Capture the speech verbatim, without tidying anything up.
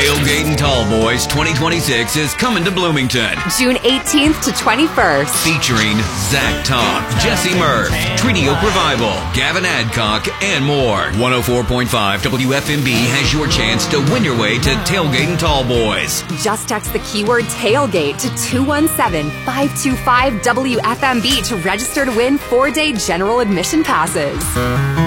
Tailgating Tall Boys twenty twenty-six is coming to Bloomington. June eighteenth to twenty-first. Featuring Zach Top, Jesse Murph, Treaty Oak Revival, Gavin Adcock, and more. one oh four point five W F M B has your chance to win your way to Tailgating Tall Boys. Just text the keyword tailgate to two one seven, five two five, W F M B to register to win four-day general admission passes.